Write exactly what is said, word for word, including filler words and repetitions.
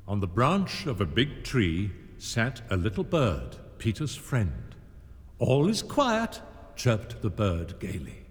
On the branch of a big tree sat a little bird, Peter's friend. "All is quiet," chirped the bird gaily.